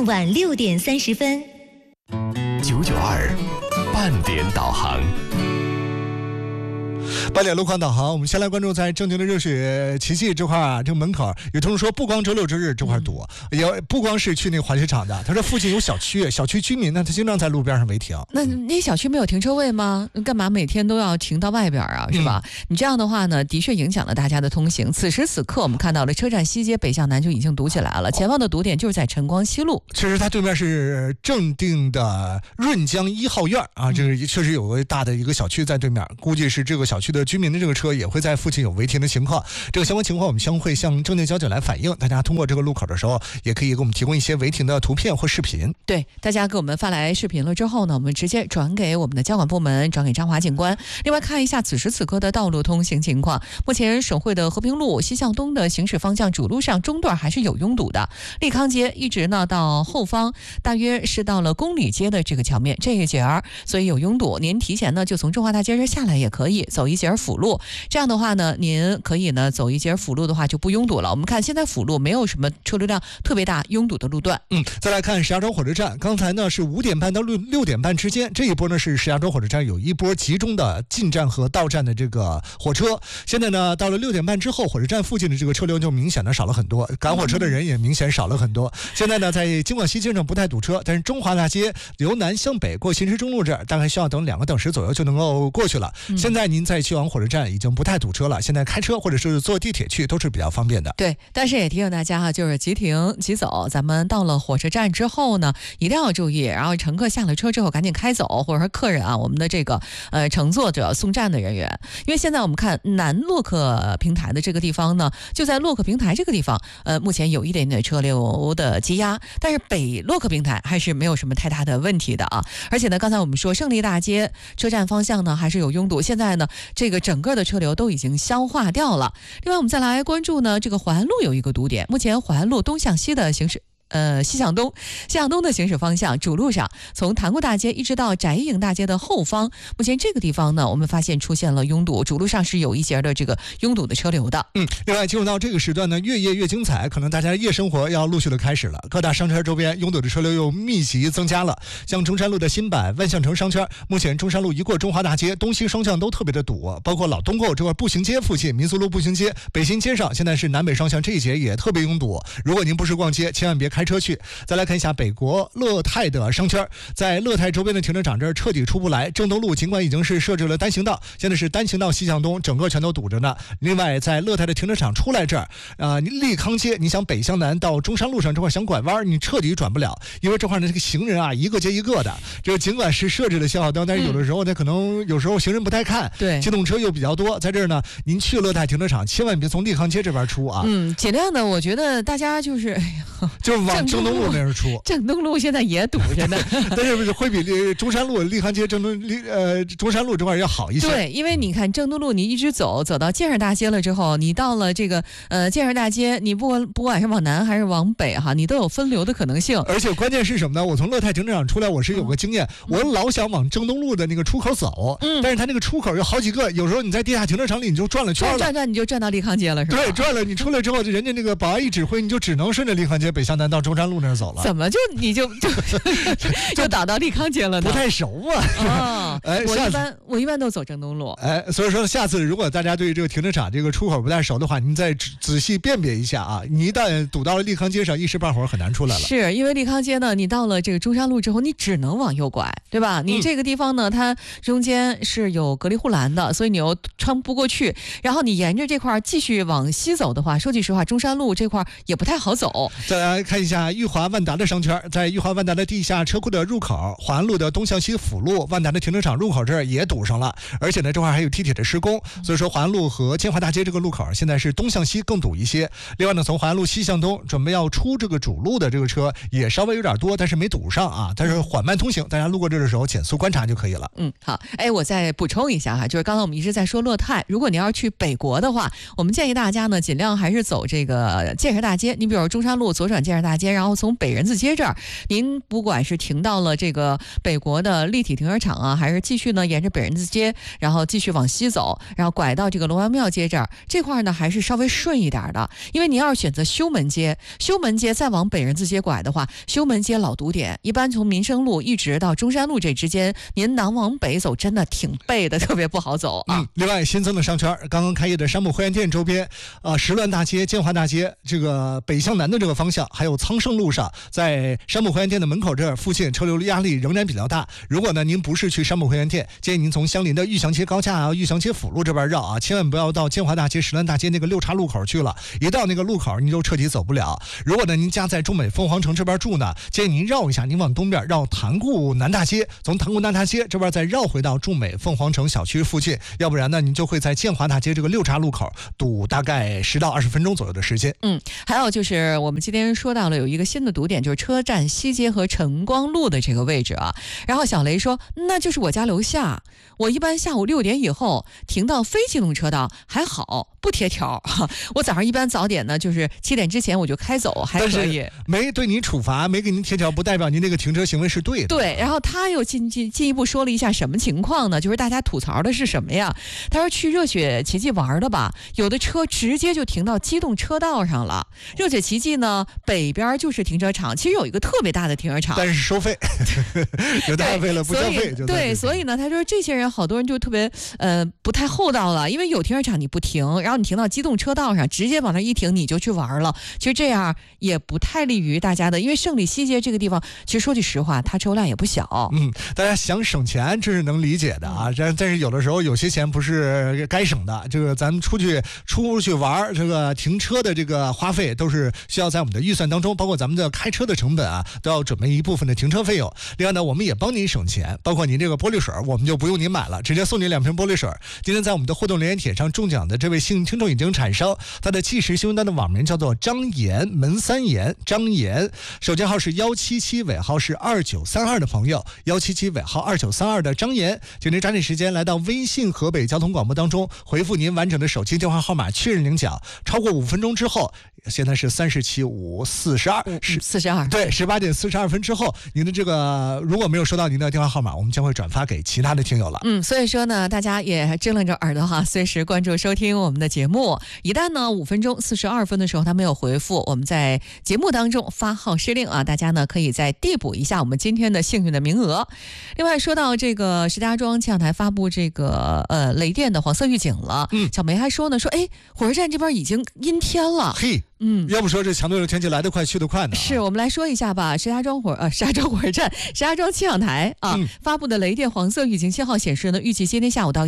傍晚6点30分。 992半点导航。 8点路况导航，我们先来关注在正定的热血奇迹这块啊，这个门口有同事说，不光周六周日这块堵，也不光是去那个滑雪场的。他说附近有小区，小区居民呢，他经常在路边上违停。 那小区没有停车位吗？干嘛每天都要停到外边啊？是吧？你这样的话呢，的确影响了大家的通行。此时此刻，我们看到了车站西街北向南就已经堵起来了，前方的堵点就是在晨光西路。 确实，它对面是正定的润江1号院啊，这个确实有个大的一个小区在对面，估计是这个小区的居民的这个车也会在附近有违停的情况。这个相关情况我们将会向正定交警来反映，大家通过这个路口的时候也可以给我们提供一些违停的图片或视频。 对，大家给我们发来视频了之后呢，我们直接转给我们的交管部门，转给张华警官。另外看一下此时此刻的道路通行情况，目前省会的和平路西向东的行驶方向主路上中段还是有拥堵的，利康街一直呢到后方大约是到了公里街的这个桥面这一节儿，所以有拥堵。您提前呢就从中华大街这下来也可以走一节辅路，这样的话呢，您可以呢走一节辅路的话就不拥堵了。我们看现在辅路没有什么车流量特别大拥堵的路段。 再来看石家庄火车站，刚才呢是5点半到6点半之间，这一波呢是石家庄火车站有一波集中的进站和到站的这个火车。现在呢到了6点半之后，火车站附近的这个车流就明显的少了很多，赶火车的人也明显少了很多。现在呢在京广西街上不太堵车，但是中华大街由南向北过新市中路这儿大概需要等2个小时左右就能够过去了。现在您再去往火车站已经不太堵车了，现在开车或者是坐地铁去都是比较方便的。 对，但是也提醒大家哈，就是即停即走，咱们到了火车站之后呢一定要注意，然后乘客下了车之后赶紧开走，或者说客人啊，我们的这个乘坐者送站的人员。因为现在我们看南洛克平台的这个地方呢，就在洛克平台这个地方目前有一点点车流的积压，但是北洛克平台还是没有什么太大的问题的啊。而且呢刚才我们说胜利大街车站方向呢还是有拥堵，现在呢这个整个的车流都已经消化掉了。另外我们再来关注呢这个淮安路有一个堵点，目前淮安路东向西的行驶西向东的行驶方向主路上，从潭沽大街一直到翟义营大街的后方，目前这个地方呢我们发现出现了拥堵，主路上是有一节的这个拥堵的车流的。 另外进入到这个时段呢，越夜越精彩，可能大家夜生活要陆续的开始了，各大商圈周边拥堵的车流又密集增加了。像中山路的新版万象城商圈，目前中山路一过中华大街东西双向都特别的堵，包括老东购这块步行街附近，民俗路步行街、北新街上现在是南北双向这一节也特别拥堵。如果您不是逛街，千万别开车去。再来看一下北国乐泰的商圈，在乐泰周边的停车场这儿彻底出不来。正东路尽管已经是设置了单行道，现在是单行道西向东整个全都堵着呢。另外在乐泰的停车场出来这儿利康街，你想北向南到中山路上这块想拐弯你彻底转不了，因为这块呢这个行人啊一个接一个的，这个尽管是设置了信号灯，但是有的时候呢可能有时候行人不太看， 对， 机动车又比较多，在这儿呢您去乐泰停车场千万别从利康街这边出啊。 尽量的我觉得大家就是往正东路那儿出， 正东路现在也堵着呢但是会比中山路、利康街、中山路这块要好一些。 对，因为你看正东路你一直走到建设大街了之后，你到了这个建设大街，你不管是往南还是往北哈，你都有分流的可能性。 而且关键是什么呢？我从乐泰停车场出来，我是有个经验，我老想往正东路的那个出口走，但是它那个出口有好几个，有时候你在地下停车场里你就转了圈了， 转你就转到利康街了，是吧？ 对，转了，你出来之后，人家那个保安一指挥，你就只能顺着利康街北向南到中山路那儿走了。 怎么你就倒到利康街了呢？ 不太熟啊。 我一般都走正东路。 所以说下次如果大家对这个停车场这个出口不太熟的话，您再仔细辨别一下啊。你一旦堵到了利康街上，一时半会儿很难出来了。 是因为利康街呢，你到了这个中山路之后，你只能往右拐，对吧？你这个地方呢，它中间是有隔离护栏的，所以你又穿不过去。然后你沿着这块继续往西走的话，说句实话，中山路这块也不太好走。 再来看一下裕华万达的商圈，在裕华万达的地下车库的入口，华安路的东向西辅路，万达的停车场入口这儿也堵上了，而且呢这块还有地铁的施工，所以说华安路和建华大街这个路口现在是东向西更堵一些。另外呢，从华安路西向东准备要出这个主路的这个车也稍微有点多，但是没堵上啊，但是缓慢通行，大家路过这的时候减速观察就可以了。 好，我再补充一下哈，就是刚才我们一直在说乐泰，如果你要去北国的话，我们建议大家呢尽量还是走这个建设大街，你比如中山路左转建设大街，然后从北人字街这儿，您不管是停到了这个北国的立体停车场啊，还是继续呢沿着北人字街，然后继续往西走，然后拐到这个龙王庙街这儿，这块呢还是稍微顺一点的。因为您要是选择修门街再往北人字街拐的话，修门街老堵点，一般从民生路一直到中山路这之间，您南往北走真的挺背的，特别不好走啊。 另外新增的商圈，刚刚开业的山姆会员店周边，石乱大街、建华大街这个北向南的这个方向，还有苍圣路上，在山姆会员店的门口这儿附近车流压力仍然比较大。如果呢您不是去山姆会员店，建议您从相邻的玉祥街高架啊、玉祥街辅路这边绕啊，千万不要到建华大街、石乱大街那个六岔路口去了，一到那个路口您就彻底走不了。如果呢您家在中美凤凰城这边住呢，建议您绕一下，您往东边绕塘沽南大街，从塘沽南大街这边再绕回到中美凤凰城小区附近，要不然呢您就会在建华大街这个六岔路口堵大概10到20分钟左右的时间。 还有就是我们今天说到了有一个新的堵点，就是车站西街和晨光路的这个位置啊。然后小雷说，那就是我家楼下，我一般下午6点以后停到非机动车道还好，不贴条。我早上一般早点呢，就是7点之前我就开走，还可以。 没对您处罚，没给您贴条，不代表您这个停车行为是对的。 对，然后他又进一步说了一下什么情况呢？就是大家吐槽的是什么呀？他说去热血奇迹玩的吧，有的车直接就停到机动车道上了。热血奇迹呢，北边就是停车场，其实有一个特别大的停车场， 但是收费，有大费了不交费。 对，所以呢，他说这些人好多人就特别不太厚道了，因为有停车场你不停，然后你停到机动车道上，直接往那一停你就去玩了。其实这样也不太利于大家的，因为胜利西街这个地方，其实说句实话，它车辆也不小。 大家想省钱这是能理解的啊，但是有的时候有些钱不是该省的，这个咱们出去玩，这个停车的这个花费都是需要在我们的预算当中，包括咱们的开车的成本啊，都要准备一部分的停车费用。另外呢，我们也帮您省钱，包括您这个玻璃水，我们就不用您买了，直接送您2瓶玻璃水。今天在我们的互动留言帖上中奖的这位幸运听众已经产生，他的即时新闻单的网名叫做张岩门三岩，张岩，手机号是177，尾号是2932的朋友，177尾号2932的张岩，请您抓紧时间来到微信河北交通广播当中，回复您完整的手机电话号码确认领奖，超过5分钟之后，现在是37:542，对，18点42分之后，您的这个如果没有收到您的电话号码，我们将会转发给其他的听友了。 所以说呢，大家也睁楞着耳朵哈，随时关注收听我们的节目。一旦呢5分钟42分的时候他没有回复，我们在节目当中发号施令啊，大家呢可以再递补一下我们今天的幸运的名额。另外说到这个石家庄气象台发布这个雷电的黄色预警了，小梅还说呢，火车站这边已经阴天了。 要不说这强对流天气来得快去得快呢。 是，我们来说一下吧。石家庄火车站、石家庄气象台发布的雷电黄色预警信号显示呢，预计今天下午到